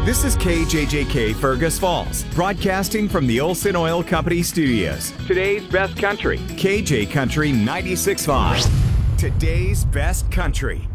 This is KJJK Fergus Falls, broadcasting from the Olson Oil Company studios. Today's best country, KJ Country 96.5. Today's best country.